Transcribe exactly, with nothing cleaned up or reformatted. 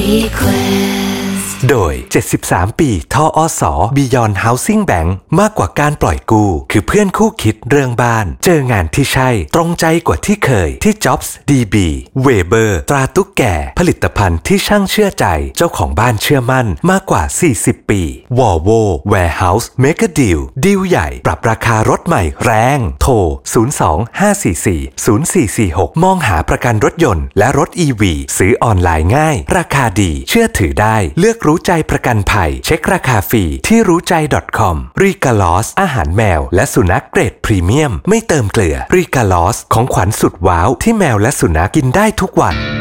โดยเจ็ดสิบสามปีทอส Beyond Housing Bank มากกว่าการปล่อยกู้คือเพื่อนคู่คิดเรื่องบ้านเจองานที่ใช่ตรงใจกว่าที่เคยที่ Jobs ดี บี Weber ตราตุ๊กแก่ผลิตภัณฑ์ที่ช่างเชื่อใจเจ้าของบ้านเชื่อมั่นมากกว่าสี่สิบปี Volvo Warehouse Mega Deal ดีลใหญ่ปรับราคารถใหม่แรงโทรศูนย์ สอง ห้า สี่ สี่ ศูนย์ สี่ สี่ หกมองหาประกันรถยนต์และรถ อี วี ซื้อออนไลน์ง่ายราคาดีเชื่อถือได้เลือกรู้ใจประกันภัยเช็คราคาฟรีที่รู้ใจ .com รีกาลอสอาหารแมวและสุนัขเกรดพรีเมียมไม่เติมเกลือรีกาลอสของขวัญสุดว้าวที่แมวและสุนัขกินได้ทุกวัน